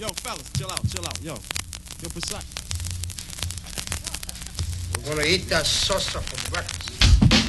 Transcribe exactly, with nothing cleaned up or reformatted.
fellas, chill out, chill out. Yo, yo, Precise. We're gonna eat that salsa for breakfast.